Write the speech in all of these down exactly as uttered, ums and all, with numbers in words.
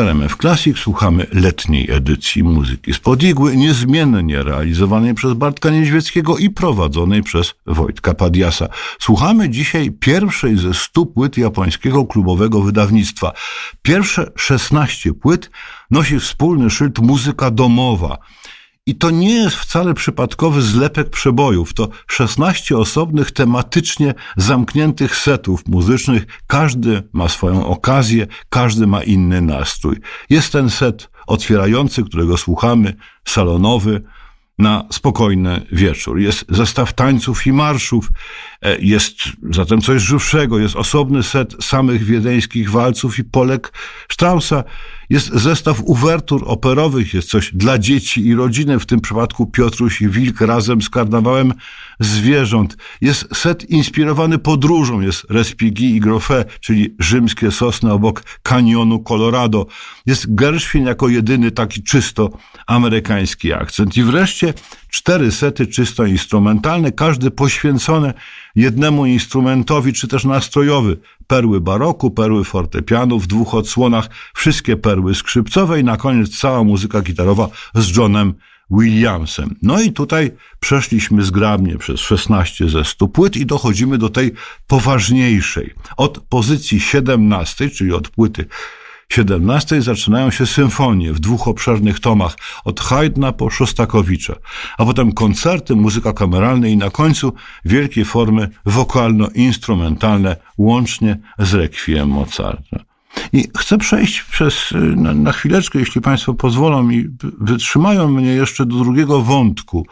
R M F Classic słuchamy letniej edycji muzyki spod igły, niezmiennie realizowanej przez Bartka Niedźwieckiego i prowadzonej przez Wojtka Padiasa. Słuchamy dzisiaj pierwszej ze stu płyt japońskiego klubowego wydawnictwa. Pierwsze szesnaście płyt nosi wspólny szyld Muzyka domowa. I to nie jest wcale przypadkowy zlepek przebojów. To szesnaście osobnych, tematycznie zamkniętych setów muzycznych. Każdy ma swoją okazję, każdy ma inny nastrój. Jest ten set otwierający, którego słuchamy, salonowy, na spokojny wieczór. Jest zestaw tańców i marszów, jest zatem coś żywszego, jest osobny set samych wiedeńskich walców i polek Straussa, jest zestaw uwertur operowych, jest coś dla dzieci i rodziny, w tym przypadku Piotruś i Wilk razem z karnawałem zwierząt. Jest set inspirowany podróżą, jest Respighi i Grofé, czyli rzymskie sosny obok kanionu Colorado. Jest Gershwin jako jedyny taki czysto amerykański akcent. I wreszcie cztery sety czysto instrumentalne, każdy poświęcony jednemu instrumentowi, czy też nastrojowy. Perły baroku, perły fortepianu w dwóch odsłonach, wszystkie perły skrzypcowe i na koniec cała muzyka gitarowa z Johnem Williamsem. No i tutaj przeszliśmy zgrabnie przez szesnaście ze stu płyt i dochodzimy do tej poważniejszej. Od pozycji siedemnastej, czyli od płyty siedemnastej zaczynają się symfonie w dwóch obszernych tomach, od Haydna po Szostakowicza, a potem koncerty, muzyka kameralna i na końcu wielkie formy wokalno-instrumentalne, łącznie z Requiem Mozarta. I chcę przejść przez, na, na chwileczkę, jeśli Państwo pozwolą i wytrzymają mnie jeszcze do drugiego wątku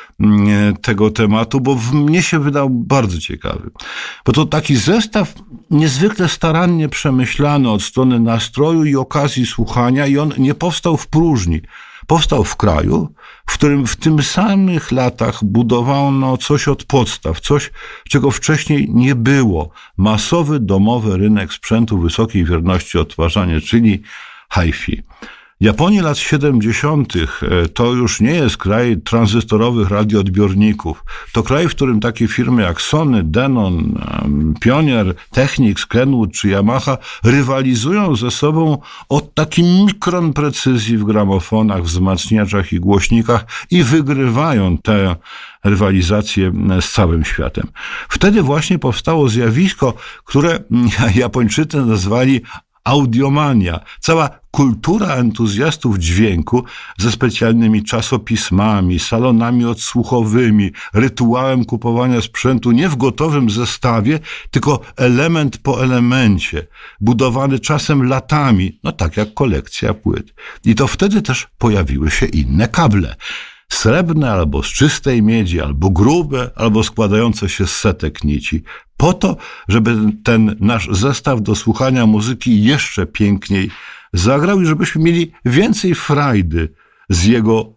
tego tematu, bo w mnie się wydał bardzo ciekawy. Bo to taki zestaw niezwykle starannie przemyślany od strony nastroju i okazji słuchania i on nie powstał w próżni. Powstał w kraju, w którym w tym samych latach budowano coś od podstaw, coś, czego wcześniej nie było. Masowy, domowy rynek sprzętu wysokiej wierności odtwarzania, czyli hi-fi. Japonia lat siedemdziesiątych to już nie jest kraj tranzystorowych radioodbiorników. To kraj, w którym takie firmy jak Sony, Denon, Pioneer, Technics, Kenwood czy Yamaha rywalizują ze sobą o taki mikron precyzji w gramofonach, wzmacniaczach i głośnikach i wygrywają tę rywalizację z całym światem. Wtedy właśnie powstało zjawisko, które Japończycy nazwali audiomania. Cała kultura entuzjastów dźwięku ze specjalnymi czasopismami, salonami odsłuchowymi, rytuałem kupowania sprzętu nie w gotowym zestawie, tylko element po elemencie, budowany czasem latami, no tak jak kolekcja płyt. I to wtedy też pojawiły się inne kable. Srebrne albo z czystej miedzi, albo grube, albo składające się z setek nici. Po to, żeby ten nasz zestaw do słuchania muzyki jeszcze piękniej zagrał i żebyśmy mieli więcej frajdy z jego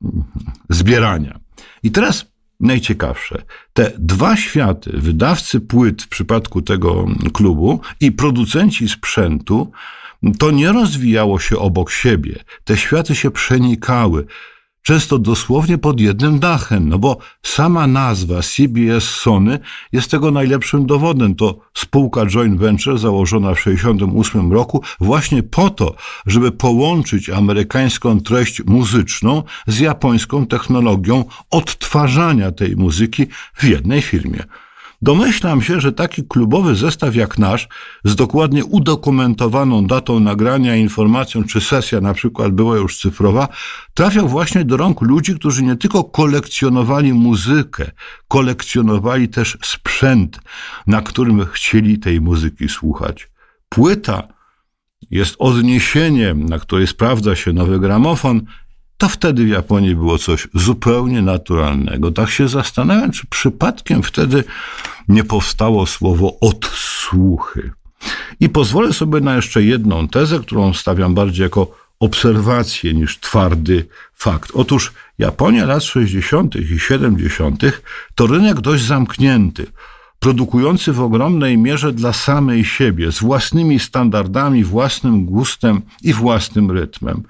zbierania. I teraz najciekawsze. Te dwa światy, wydawcy płyt w przypadku tego klubu i producenci sprzętu, to nie rozwijało się obok siebie. Te światy się przenikały. Często dosłownie pod jednym dachem, no bo sama nazwa C B S Sony jest tego najlepszym dowodem. To spółka joint venture założona w sześćdziesiątym ósmym roku właśnie po to, żeby połączyć amerykańską treść muzyczną z japońską technologią odtwarzania tej muzyki w jednej firmie. Domyślam się, że taki klubowy zestaw jak nasz, z dokładnie udokumentowaną datą nagrania, informacją, czy sesja na przykład była już cyfrowa, trafiał właśnie do rąk ludzi, którzy nie tylko kolekcjonowali muzykę, kolekcjonowali też sprzęt, na którym chcieli tej muzyki słuchać. Płyta jest odniesieniem, na której sprawdza się nowy gramofon. To wtedy w Japonii było coś zupełnie naturalnego. Tak się zastanawiam, czy przypadkiem wtedy nie powstało słowo odsłuchy. I pozwolę sobie na jeszcze jedną tezę, którą stawiam bardziej jako obserwację niż twardy fakt. Otóż Japonia lat sześćdziesiątych i siedemdziesiątych to rynek dość zamknięty, produkujący w ogromnej mierze dla samej siebie, z własnymi standardami, własnym gustem i własnym rytmem.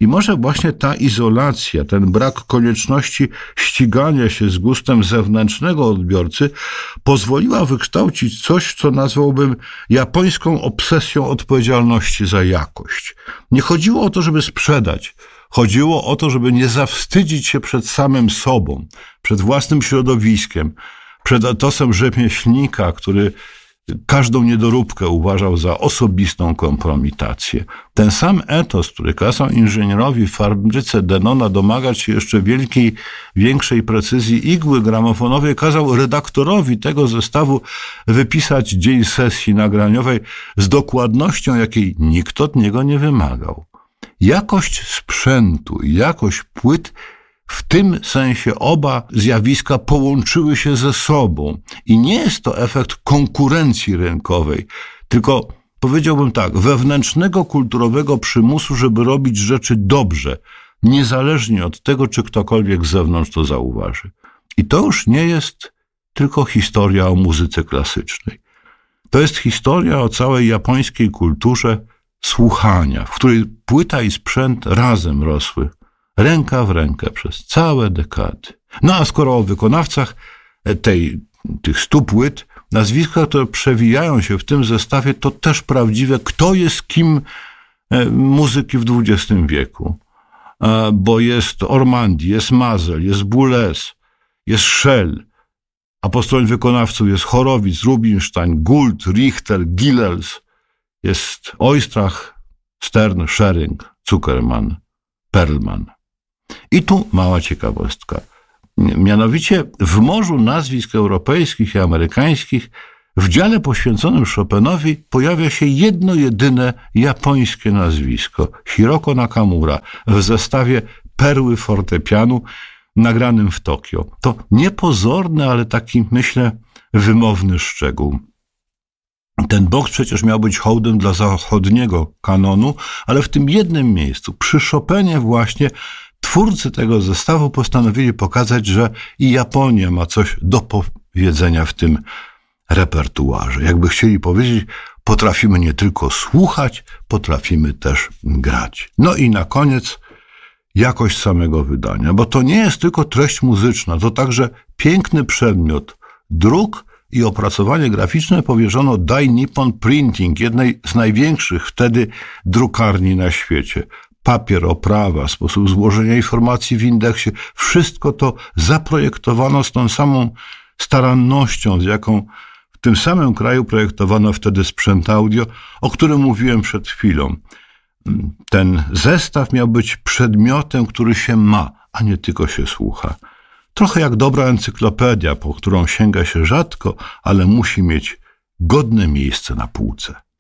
I może właśnie ta izolacja, ten brak konieczności ścigania się z gustem zewnętrznego odbiorcy pozwoliła wykształcić coś, co nazwałbym japońską obsesją odpowiedzialności za jakość. Nie chodziło o to, żeby sprzedać. Chodziło o to, żeby nie zawstydzić się przed samym sobą, przed własnym środowiskiem, przed etosem rzemieślnika, który każdą niedoróbkę uważał za osobistą kompromitację. Ten sam etos, który kazał inżynierowi w fabryce Denona domagać się jeszcze wielkiej, większej precyzji igły gramofonowej, kazał redaktorowi tego zestawu wypisać dzień sesji nagraniowej z dokładnością, jakiej nikt od niego nie wymagał. Jakość sprzętu i jakość płyt, w tym sensie oba zjawiska połączyły się ze sobą i nie jest to efekt konkurencji rynkowej, tylko powiedziałbym tak, wewnętrznego kulturowego przymusu, żeby robić rzeczy dobrze, niezależnie od tego, czy ktokolwiek z zewnątrz to zauważy. I to już nie jest tylko historia o muzyce klasycznej. To jest historia o całej japońskiej kulturze słuchania, w której płyta i sprzęt razem rosły, ręka w rękę przez całe dekady. No a skoro o wykonawcach tej, tych stu płyt, nazwiska, które przewijają się w tym zestawie, to też prawdziwe, kto jest kim muzyki w dwudziestym wieku. Bo jest Ormandy, jest Mazel, jest Boulez, jest Szell, a po stronie wykonawców jest Horowitz, Rubinstein, Gould, Richter, Gilels, jest Oistrach, Stern, Schering, Zuckerman, Perlman. I tu mała ciekawostka. Mianowicie w morzu nazwisk europejskich i amerykańskich w dziale poświęconym Chopinowi pojawia się jedno jedyne japońskie nazwisko. Hiroko Nakamura w zestawie Perły fortepianu nagranym w Tokio. To niepozorny, ale taki, myślę, wymowny szczegół. Ten boks przecież miał być hołdem dla zachodniego kanonu, ale w tym jednym miejscu, przy Chopinie właśnie, twórcy tego zestawu postanowili pokazać, że i Japonia ma coś do powiedzenia w tym repertuarze. Jakby chcieli powiedzieć, potrafimy nie tylko słuchać, potrafimy też grać. No i na koniec jakość samego wydania, bo to nie jest tylko treść muzyczna, to także piękny przedmiot. Druk i opracowanie graficzne powierzono Dai Nippon Printing, jednej z największych wtedy drukarni na świecie. Papier, oprawa, sposób złożenia informacji w indeksie, wszystko to zaprojektowano z tą samą starannością, z jaką w tym samym kraju projektowano wtedy sprzęt audio, o którym mówiłem przed chwilą. Ten zestaw miał być przedmiotem, który się ma, a nie tylko się słucha. Trochę jak dobra encyklopedia, po którą sięga się rzadko, ale musi mieć godne miejsce na półce.